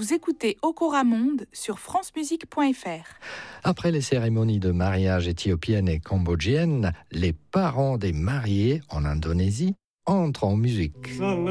Vous écoutez Okora Monde sur francemusique.fr. Après les cérémonies de mariage éthiopiennes et cambodgiennes, les parents des mariés en Indonésie entrent en musique.